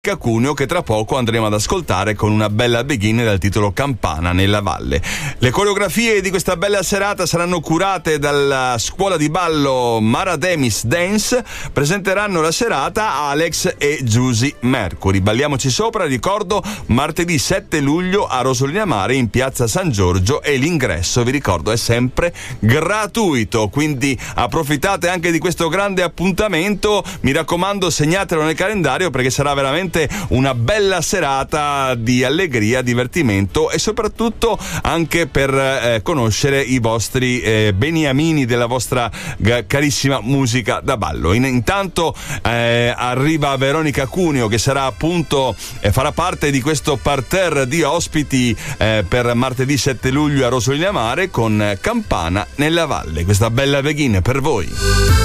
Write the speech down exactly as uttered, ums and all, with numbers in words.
Cuneo, che tra poco andremo ad ascoltare con una bella begin dal titolo Campana nella Valle. Le coreografie di questa bella serata saranno curate dalla scuola di ballo Marademis Dance. Presenteranno la serata Alex e Giusy Mercury. Balliamoci sopra, ricordo, martedì sette luglio a Rosolina Mare in piazza San Giorgio, e l'ingresso, vi ricordo, è sempre gratuito, quindi approfittate anche di questo grande appuntamento. Mi raccomando, segnatelo nel calendario, perché sarà veramente una bella serata di allegria, divertimento e soprattutto anche per eh, conoscere i vostri eh, beniamini della vostra g- carissima musica da ballo. In, intanto eh, arriva Veronica Cuneo, che sarà appunto eh, farà parte di questo parterre di ospiti eh, per martedì sette luglio a Rosolina Mare con Campana nella Valle. Questa bella begin per voi.